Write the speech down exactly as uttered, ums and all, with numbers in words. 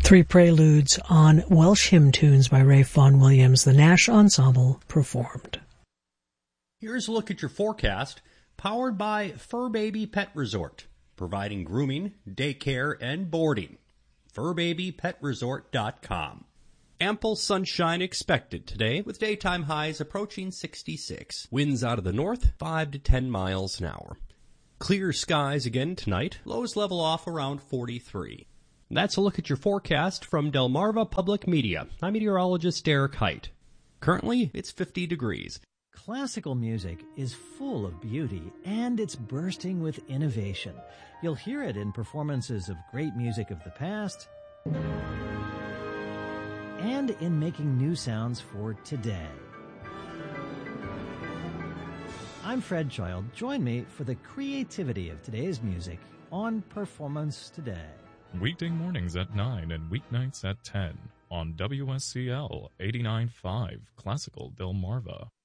Three preludes on Welsh hymn tunes by Ralph Vaughan Williams, the Nash Ensemble performed. Here's a look at your forecast, powered by Fur Baby Pet Resort, providing grooming, daycare, and boarding. fur baby pet resort dot com. Ample sunshine expected today, with daytime highs approaching sixty-six. Winds out of the north, five to ten miles an hour. Clear skies again tonight, lows level off around forty-three. That's a look at your forecast from Delmarva Public Media. I'm meteorologist Derek Height. Currently, it's fifty degrees. Classical music is full of beauty, and it's bursting with innovation. You'll hear it in performances of great music of the past and in making new sounds for today. I'm Fred Child. Join me for the creativity of today's music on Performance Today. Weekday mornings at nine and weeknights at ten on W S C L eighty-nine point five Classical Delmarva.